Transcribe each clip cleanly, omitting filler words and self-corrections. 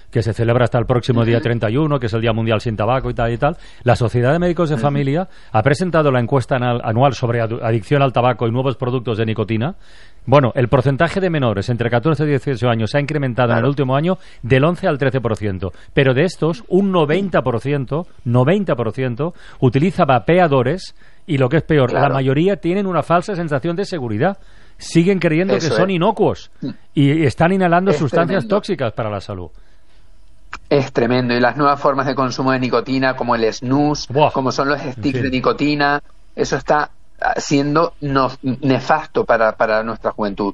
que se celebra hasta el próximo día 31, que es el Día Mundial sin Tabaco y tal, la Sociedad de Médicos de Familia ha presentado la encuesta anual sobre adicción al tabaco y nuevos productos de nicotina. Bueno, el porcentaje de menores entre 14 y 18 años se ha incrementado en el último año del 11 al 13%, pero de estos, un 90% utiliza vapeadores y, lo que es peor, la mayoría tienen una falsa sensación de seguridad. Siguen creyendo que son inocuos y están inhalando sustancias tóxicas para la salud. Es tremendo. Y las nuevas formas de consumo de nicotina, como el snus, como son los sticks de nicotina, eso está siendo nefasto para nuestra juventud.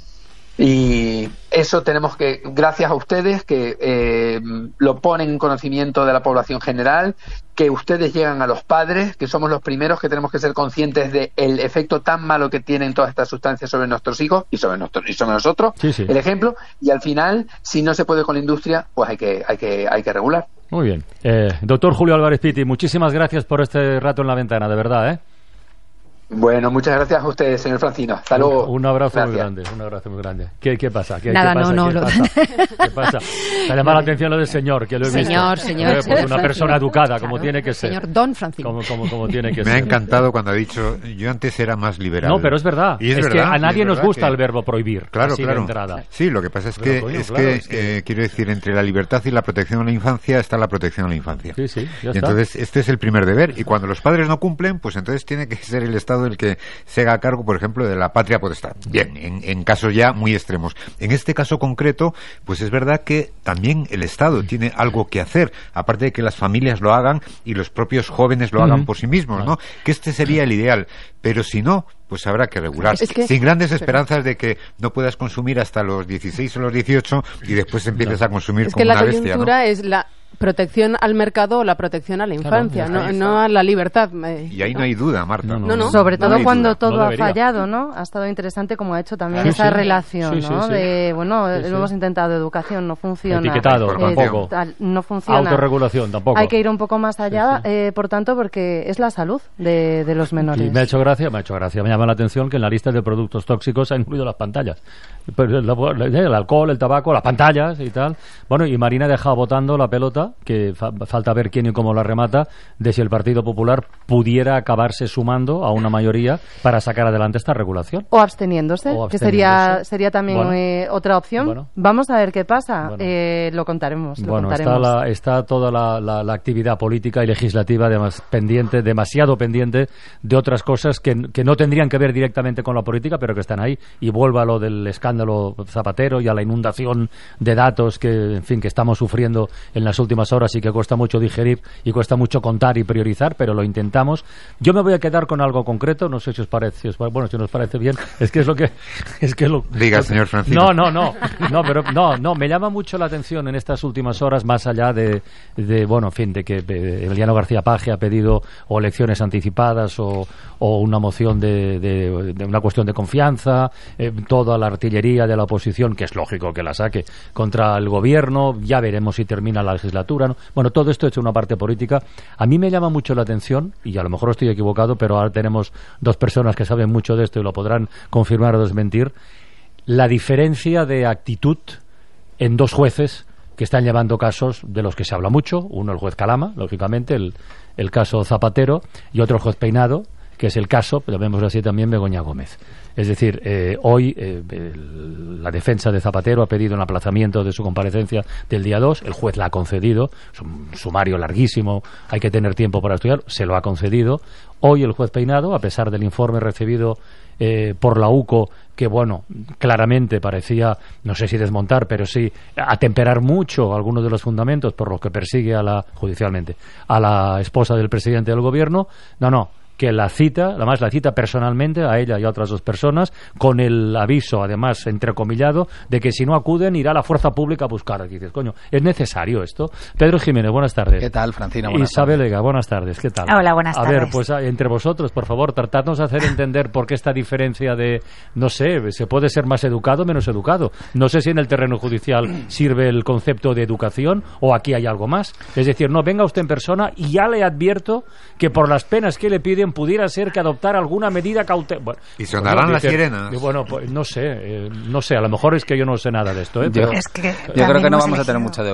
Y eso tenemos que, gracias a ustedes, que lo ponen en conocimiento de la población general, que ustedes llegan a los padres, que somos los primeros que tenemos que ser conscientes del efecto tan malo que tienen todas estas sustancias sobre nuestros hijos y sobre nosotros, el ejemplo, y al final, si no se puede con la industria, pues hay que regular. Muy bien. Doctor Julio Álvarez Piti, muchísimas gracias por este rato en la ventana, de verdad, Bueno, muchas gracias a ustedes, señor Francino. Hasta luego. Un abrazo muy grande, un abrazo muy grande. ¿Qué pasa? ¿Qué Nada, pasa? ¿Qué pasa? Me llama la atención lo del señor, que lo he visto. Señor. Pues una persona educada, como tiene que ser. Señor Don Francino. Como tiene que ser. Me ha encantado cuando ha dicho, yo antes era más liberal. No, pero es verdad. Y es verdad, que a nadie nos gusta que... el verbo prohibir. Claro. De entrada. Sí, lo que pasa es que quiero decir, entre la libertad y la protección a la infancia está la protección a la infancia. Sí, ya y entonces este es el primer deber. Y cuando los padres no cumplen, pues entonces tiene que ser el Estado el que se haga cargo, por ejemplo, de la patria potestad. Bien, en casos ya muy extremos. En este caso concreto, pues es verdad que también el Estado tiene algo que hacer, aparte de que las familias lo hagan y los propios jóvenes lo hagan por sí mismos, ¿no? Que este sería el ideal. Pero si no, pues habrá que regular. Sin grandes esperanzas de que no puedas consumir hasta los 16 o los 18 y después empieces a consumir como una bestia. Es que la coyuntura es la protección al mercado o la protección a la infancia, no a la libertad. Y ahí no hay duda, Marta. No. Sobre todo cuando todo no ha fallado, ¿no? Ha estado interesante como ha hecho también esa relación, ¿no? De, bueno, hemos intentado educación, no funciona. Etiquetado, tampoco. No funciona. Autorregulación, tampoco. Hay que ir un poco más allá, por tanto, porque es la salud de los menores. Y me ha hecho gracia, me llama la atención que en la lista de productos tóxicos ha incluido las pantallas. El alcohol, el tabaco, las pantallas y tal. Bueno, y Marina ha dejado votando la pelota, que falta ver quién y cómo la remata, de si el Partido Popular pudiera acabarse sumando a una mayoría para sacar adelante esta regulación. O absteniéndose, que sería también otra opción. Bueno. Vamos a ver qué pasa. Lo contaremos. Está toda la actividad política y legislativa demasiado pendiente de otras cosas que no tendrían que ver directamente con la política, pero que están ahí. Y vuelvo a lo del escándalo Zapatero y a la inundación de datos que estamos sufriendo en las últimas horas y que cuesta mucho digerir y cuesta mucho contar y priorizar, pero lo intentamos. Yo me voy a quedar con algo concreto, no sé si os parece, si nos parece bien, Diga, señor Francisco. No, me llama mucho la atención en estas últimas horas, más allá de que Emiliano García Paje ha pedido o elecciones anticipadas o una moción de una cuestión de confianza, toda la artillería de la oposición, que es lógico que la saque contra el gobierno, ya veremos si termina la legislatura, ¿no? Bueno, todo esto hecho una parte política. A mí me llama mucho la atención, y a lo mejor estoy equivocado, pero ahora tenemos dos personas que saben mucho de esto y lo podrán confirmar o desmentir, la diferencia de actitud en dos jueces que están llevando casos de los que se habla mucho. Uno, el juez Calama, lógicamente, el caso Zapatero, y otro, el juez Peinado, que es el caso, pero vemos así también, Begoña Gómez. Es decir, hoy la defensa de Zapatero ha pedido un aplazamiento de su comparecencia del día 2, el juez la ha concedido, es un sumario larguísimo, hay que tener tiempo para estudiar, se lo ha concedido. Hoy el juez Peinado, a pesar del informe recibido por la UCO, que claramente parecía, no sé si desmontar, pero sí atemperar mucho algunos de los fundamentos por los que persigue judicialmente a la esposa del presidente del gobierno, que la cita personalmente a ella y a otras dos personas, con el aviso, además, entrecomillado, de que si no acuden irá la fuerza pública a buscar. Aquí dices, coño, ¿es necesario esto? Pedro Jiménez, buenas tardes. ¿Qué tal, Francina? Buenas Isabel tardes. Ega, buenas tardes. ¿Qué tal? Hola, buenas tardes. A ver, pues entre vosotros, por favor, tratadnos de hacer entender por qué esta diferencia de, no sé, se puede ser más educado o menos educado. No sé si en el terreno judicial sirve el concepto de educación o aquí hay algo más. Es decir, no, venga usted en persona y ya le advierto que por las penas que le piden pudiera ser que adoptar alguna medida cautelar. Bueno, y sonarán las sirenas. Bueno, pues no sé, a lo mejor es que yo no sé nada de esto, Yo creo que no vamos a tener mucho